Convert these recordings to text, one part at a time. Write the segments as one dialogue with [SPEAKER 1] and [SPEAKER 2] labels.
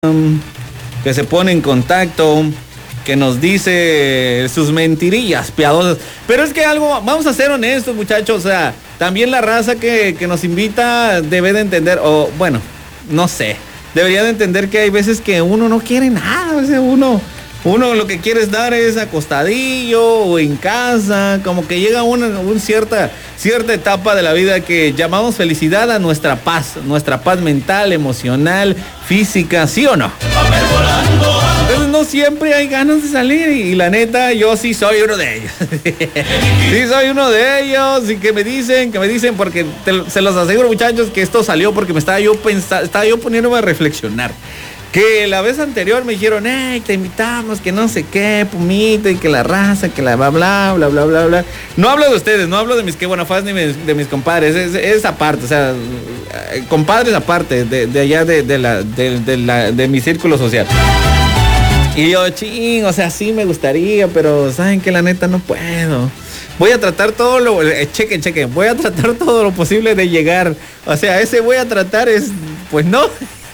[SPEAKER 1] que se pone en contacto, que nos dice sus mentirillas piadosas. Pero es que algo, vamos a ser honestos, muchachos, o sea, también la raza que nos invita debe de entender, o bueno, no sé, debería de entender que hay veces que uno no quiere nada, o sea, uno lo que quiere es dar es acostadillo o en casa, como que llega una cierta etapa de la vida que llamamos felicidad a nuestra paz mental, emocional, física, ¿sí o no? Entonces no siempre hay ganas de salir y la neta yo sí soy uno de ellos. Sí soy uno de ellos y que me dicen porque se los aseguro, muchachos, que esto salió porque estaba yo poniéndome a reflexionar. Que la vez anterior me dijeron, te invitamos, que no sé qué, Pumita, y que la raza, que la bla, bla, bla, bla, bla, bla. No hablo de ustedes, no hablo de mis que buenafás ni de mis compadres, es aparte, o sea, compadres aparte, de allá de mi círculo social. Y yo, o sea, sí me gustaría, pero saben que la neta no puedo. Voy a tratar todo chequen, voy a tratar todo lo posible de llegar. O sea, ese voy a tratar es, pues no.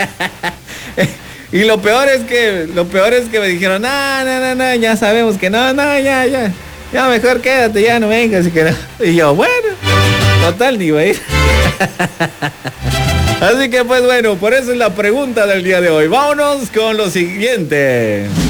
[SPEAKER 1] Y lo peor es que me dijeron, no, ya sabemos que no, ya mejor quédate, ya no vengas. Y yo, bueno, total, ni voy a ir. Así que pues bueno, por eso es la pregunta del día de hoy. Vámonos con lo siguiente.